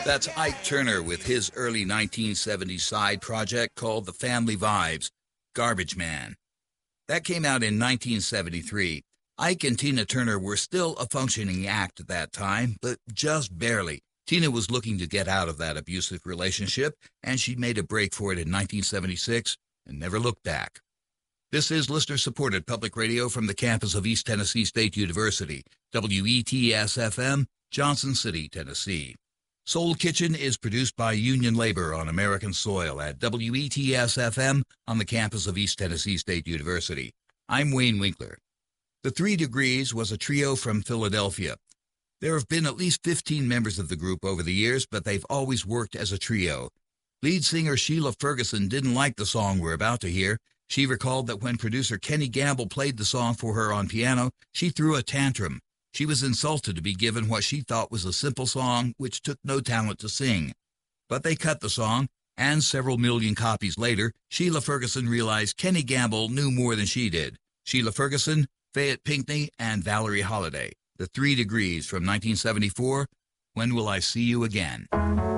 That's Ike Turner with his early 1970s side project called The Family Vibes, Garbage Man. That came out in 1973. Ike and Tina Turner were still a functioning act at that time, but just barely. Tina was looking to get out of that abusive relationship, and she made a break for it in 1976 and never looked back. This is listener-supported public radio from the campus of East Tennessee State University, WETS-FM, Johnson City, Tennessee. Soul Kitchen is produced by union labor on American soil at WETS-FM on the campus of East Tennessee State University. I'm Wayne Winkler. The 3 Degrees was a trio from Philadelphia. There have been at least 15 members of the group over the years, but they've always worked as a trio. Lead singer Sheila Ferguson didn't like the song we're about to hear. She recalled that when producer Kenny Gamble played the song for her on piano, she threw a tantrum. She was insulted to be given what she thought was a simple song which took no talent to sing. But they cut the song, and several million copies later, Sheila Ferguson realized Kenny Gamble knew more than she did. Sheila Ferguson, Fayette Pinckney, and Valerie Holiday. The 3 Degrees from 1974, When Will I See You Again?